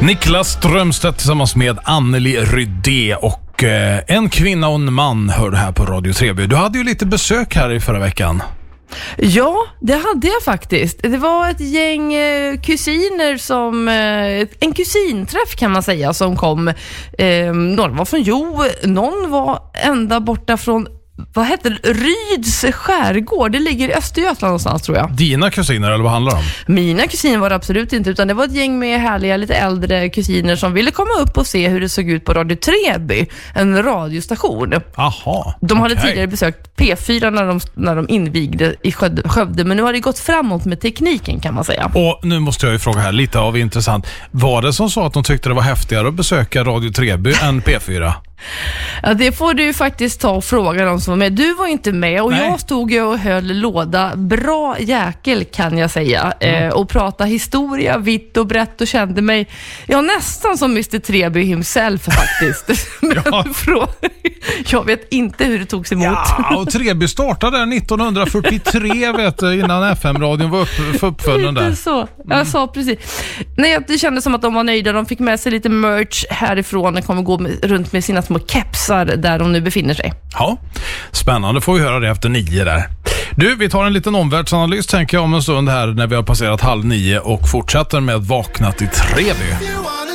Niklas Strömstedt tillsammans med Anneli Rydé och en kvinna och en man hörde här på Radio Treby. Du hade ju lite besök här i förra veckan. Ja, det hade jag faktiskt. Det var ett gäng kusiner som... en kusinträff kan man säga som kom. Några var från någon var ända borta från... Vad heter det? Ryds skärgård. Det ligger i Östergötland någonstans, tror jag. Dina kusiner, eller vad handlar det om? Mina kusiner var det absolut inte, utan det var ett gäng med härliga, lite äldre kusiner som ville komma upp och se hur det såg ut på Radio Treby, en radiostation. Aha, de hade tidigare besökt P4 när de invigde i Skövde, men nu har det gått framåt med tekniken, kan man säga. Och nu måste jag ju fråga här, lite av intressant. Var det som sa att de tyckte det var häftigare att besöka Radio Treby än P4? Ja, det får du ju faktiskt ta och fråga dem som var med. Du var inte med och Nej. Jag stod ju och höll låda. Bra jäkel, kan jag säga. Och prata historia vitt och brett och kände mig nästan som Mr. Treby himself faktiskt. Men Ja. Jag vet inte hur det togs emot. Ja, och Treby startade 1943 vet du, innan FM-radion var uppfunnen där. Så. Jag sa precis. Nej, det kändes som att de var nöjda. De fick med sig lite merch härifrån. De kommer gå runt med sina små kepsar där de nu befinner sig. Ja, spännande. Får vi höra det efter 9 där. Du, vi tar en liten omvärldsanalys tänker jag om en stund här när vi har passerat 8:30 och fortsätter med Vaknat i Treby.